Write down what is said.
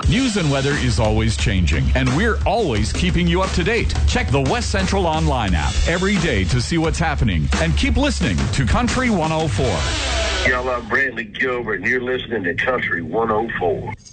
News and weather is always changing, and we're always keeping you up to date. Check the West Central Online app every day to see what's happening, and keep listening to Country 104. Y'all, I'm Brantley Gilbert, and you're listening to Country 104.